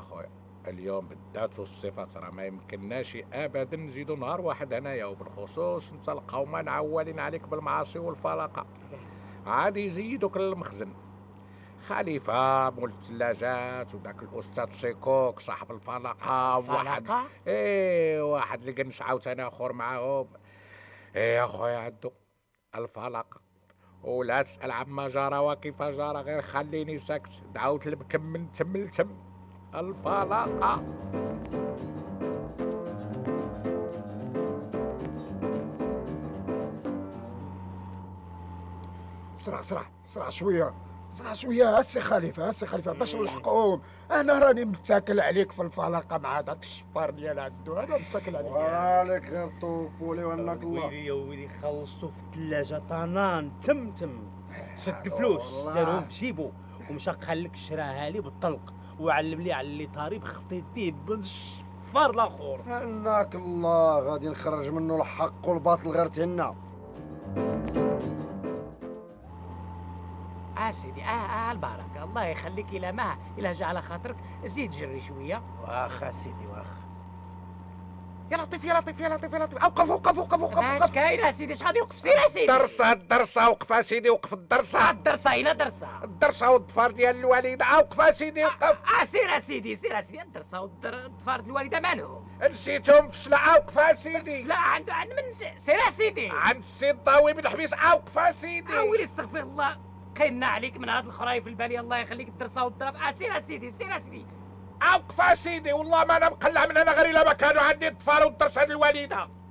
خويا، اليوم بالذات والصفات راه ما يمكنناش ابدا نزيدو نهار واحد هنايا، وبالخصوص انت القومه معولين عليك بالمعاصي والفلاقه، عاد يزيدوك للمخزن. خليفه مول الثلاجات وداك الاستاذ سيكوك صاحب الفلاقه وواحد. فلقة. واحد اللي كنش عاوتاني اخر معاهم. يا خويا عدو الفلاقه، ولا تسال عما جرى وكيف جرى، غير خليني ساكت، دعوت المكم من تم لتم. الفلاقه. سرع شويه، سرع شويه السي خليفه، السي خليفه باش نلحقوهم. انا راني متاكل عليك في الفلاقه مع داك الشفار ديال عدو، انا متاكل عليك. وعليك غير طوفولي وانك الله. ويلي يا ويلي خلصوا في الثلاجة طنان تم شد فلوس دارهم في جيبو ومشى قال لك شراها لي بالطلق وعلم لي على اللي طاري بخطيتيه بن الشفار الاخر. انك الله غادي نخرج منه الحق والباطل غير تهنا. سيدي البركة الله يخليك. إلا جا على خاطرك زيد جري شوية. واخا سيدي واخا. يا لطيف يا لطيف يا لطيف يا لطيف، اوقف اوقف اوقف اوقف اش كاين سيدي؟ اش غادي يوقف؟ سير سيدي. الدرسه وقف سيدي، وقف الدرسه. الدرسة إلى درسة. الدرسه والظفار ديال الوالده، اوقف سيدي وقف. سير سيدي سير سيدي. الدرسة والظفار ديال الوالدة مالهم؟ نسيتهم في سلعه، اوقف سيدي. لا عند من سير سيدي. عند السيد ضاوي بن حبيس، اوقف سيدي. ويلي استغفر الله، قينا عليك من هاد الخرايف الباليه. الله يخليك الدرسه والضرب. سير سيدي سير سيدي. اوقف سيدي، والله ما انا مقلع من هنا غير الا ما كانوا عندي الطفال والدرسه الوالده.